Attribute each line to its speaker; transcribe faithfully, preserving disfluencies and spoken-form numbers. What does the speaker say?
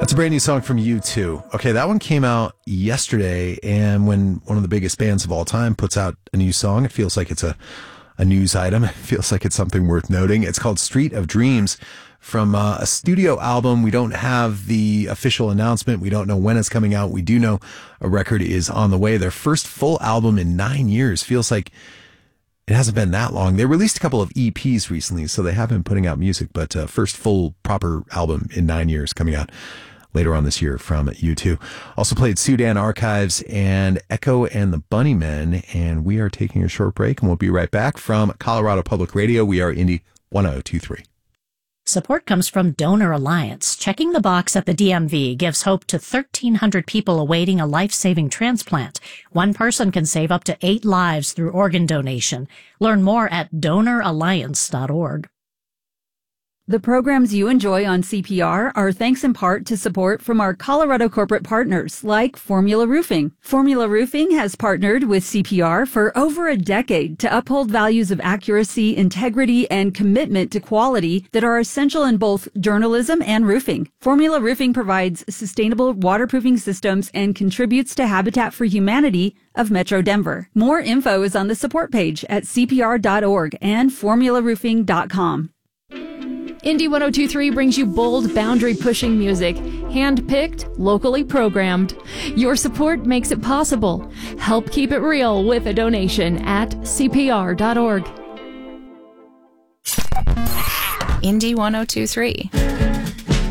Speaker 1: That's a brand new song from U two. Okay, that one came out yesterday, and when one of the biggest bands of all time puts out a new song, it feels like it's a, a news item. It feels like it's something worth noting. It's called Street of Dreams from uh, a studio album. We don't have the official announcement. We don't know when it's coming out. We do know a record is on the way. Their first full album in nine years. Feels like it hasn't been that long. They released a couple of E Ps recently, so they have been putting out music, but uh, first full proper album in nine years coming out later on this year from U two. Also played Sudan Archives and Echo and the Bunnymen, and we are taking a short break, and we'll be right back from Colorado Public Radio. We are Indy one oh two point three.
Speaker 2: Support comes from Donor Alliance. Checking the box at the D M V gives hope to thirteen hundred people awaiting a life-saving transplant. One person can save up to eight lives through organ donation. Learn more at donor alliance dot org.
Speaker 3: The programs you enjoy on C P R are thanks in part to support from our Colorado corporate partners like Formula Roofing. Formula Roofing has partnered with C P R for over a decade to uphold values of accuracy, integrity, and commitment to quality that are essential in both journalism and roofing. Formula Roofing provides sustainable waterproofing systems and contributes to Habitat for Humanity of Metro Denver. More info is on the support page at C P R dot org and formula roofing dot com.
Speaker 4: Indy one oh two point three brings you bold, boundary-pushing music, hand-picked, locally programmed. Your support makes it possible. Help keep it real with a donation at C P R dot org.
Speaker 5: Indy one oh two point three.